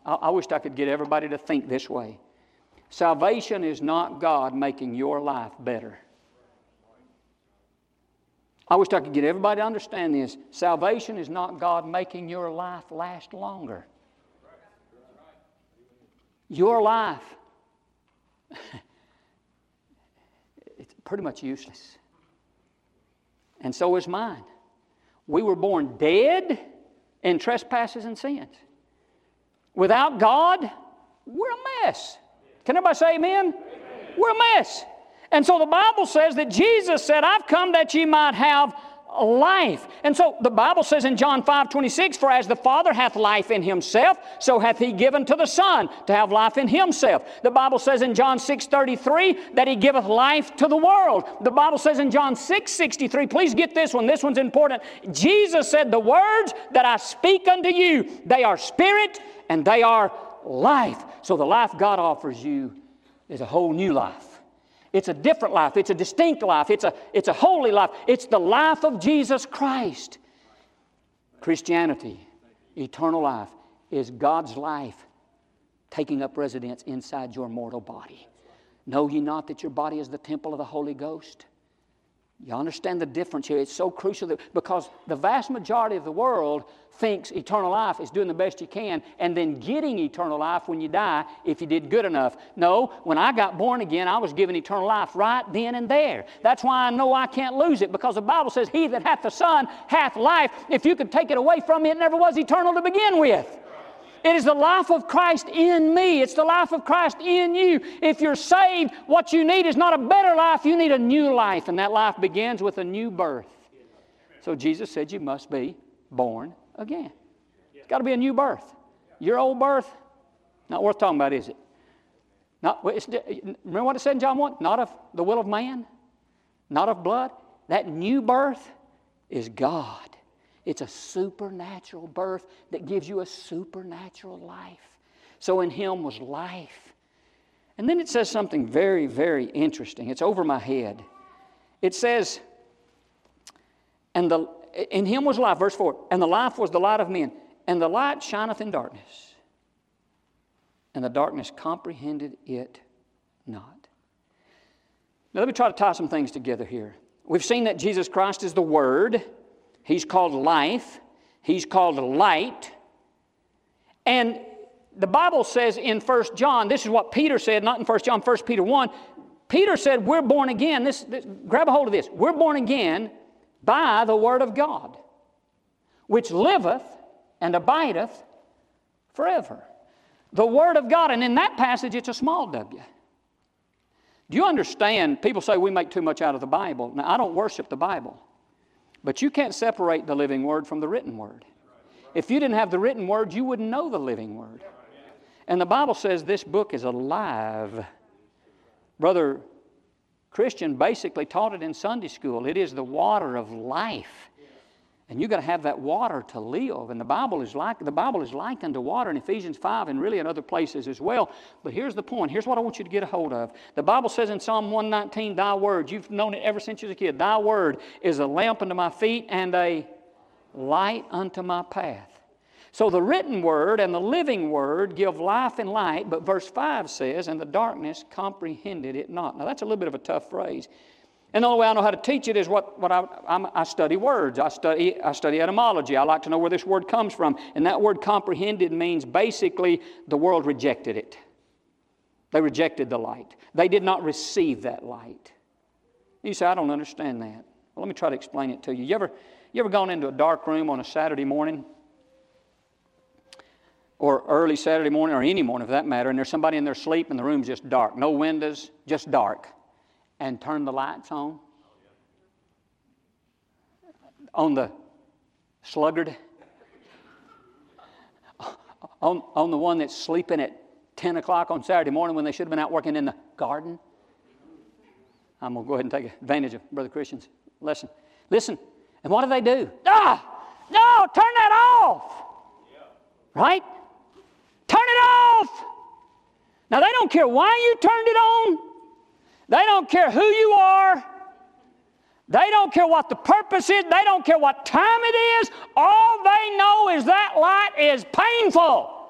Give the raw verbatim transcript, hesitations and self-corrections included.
I, I wish I could get everybody to think this way. Salvation is not God making your life better. I wish I could get everybody to understand this. Salvation is not God making your life last longer. Your life, it's pretty much useless. And so is mine. We were born dead in trespasses and sins. Without God, we're a mess. Can everybody say amen? Amen? We're a mess. And so the Bible says that Jesus said, I've come that ye might have life. And so the Bible says in John five twenty-six, for as the Father hath life in Himself, so hath He given to the Son to have life in Himself. The Bible says in John six thirty-three that He giveth life to the world. The Bible says in John six sixty-three, please get this one, this one's important. Jesus said, the words that I speak unto you, they are spirit and they are life. So the life God offers you is a whole new life. It's a different life. It's a distinct life. It's a, it's a holy life. It's the life of Jesus Christ. Christianity, eternal life, is God's life taking up residence inside your mortal body. Know ye not that your body is the temple of the Holy Ghost? You understand the difference here? It's so crucial that, because the vast majority of the world thinks eternal life is doing the best you can and then getting eternal life when you die if you did good enough. No, when I got born again, I was given eternal life right then and there. That's why I know I can't lose it, because the Bible says, he that hath the Son hath life. If you could take it away from me, it never was eternal to begin with. It is the life of Christ in me. It's the life of Christ in you. If you're saved, what you need is not a better life. You need a new life, and that life begins with a new birth. So Jesus said you must be born again. It's got to be a new birth. Your old birth, not worth talking about, is it? Not, it's, remember what it said in John one? Not of the will of man, not of blood. That new birth is God. It's a supernatural birth that gives you a supernatural life. So in Him was life. And then it says something very, very interesting. It's over my head. It says, and the in Him was life, verse four, and the life was the light of men, and the light shineth in darkness, and the darkness comprehended it not. Now let me try to tie some things together here. We've seen that Jesus Christ is the Word. He's called life. He's called light. And the Bible says in First John, this is what Peter said, not in First John, First Peter one. Peter said, we're born again. This, this, grab a hold of this. We're born again by the Word of God, which liveth and abideth forever. The Word of God. And in that passage, it's a small W. Do you understand? People say we make too much out of the Bible. Now, I don't worship the Bible. But you can't separate the living Word from the written Word. If you didn't have the written Word, you wouldn't know the living Word. And the Bible says this book is alive. Brother Christian basically taught it in Sunday school. It is the water of life. And you've got to have that water to live. And the Bible is like the Bible is likened to water in Ephesians five and really in other places as well. But here's the point. Here's what I want you to get a hold of. The Bible says in Psalm one nineteen, Thy word, you've known it ever since you was a kid. Thy word is a lamp unto my feet and a light unto my path. So the written word and the living word give life and light. But verse five says, and the darkness comprehended it not. Now that's a little bit of a tough phrase. And the only way I know how to teach it is what, what I, I'm, I study words. I study, I study etymology. I like to know where this word comes from. And that word comprehended means basically the world rejected it. They rejected the light. They did not receive that light. You say, I don't understand that. Well, let me try to explain it to you. You ever, you ever gone into a dark room on a Saturday morning? Or early Saturday morning, or any morning for that matter, and there's somebody in their sleep and the room's just dark. No windows, just dark. And turn the lights on on the sluggard, on, on the one that's sleeping at ten o'clock on Saturday morning when they should have been out working in the garden. I'm going to go ahead and take advantage of Brother Christian's lesson. Listen, and what do they do? Ah, no, turn that off. Right? Turn it off. Now, they don't care why you turned it on. They don't care who you are. They don't care what the purpose is. They don't care what time it is. All they know is that light is painful.